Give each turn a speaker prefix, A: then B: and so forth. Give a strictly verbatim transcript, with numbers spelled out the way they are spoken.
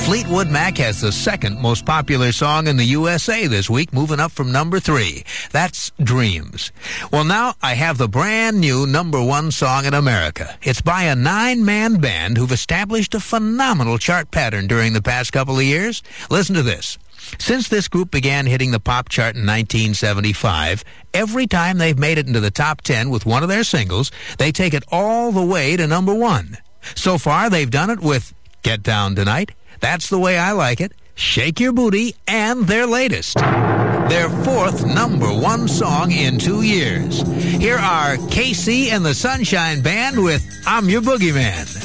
A: Fleetwood Mac has the second most popular song in the U S A this week, moving up from number three. That's Dreams. Well, now I have the brand new number one song in America. It's by a nine-man band who've established a phenomenal chart pattern during the past couple of years. Listen to this. Since this group began hitting the pop chart in nineteen seventy-five, every time they've made it into the top ten with one of their singles, they take it all the way to number one. So far, they've done it with Get Down Tonight, That's the Way I Like It, Shake Your Booty, and their latest. Their fourth number one song in two years. Here are K C and the Sunshine Band with I'm Your Boogeyman.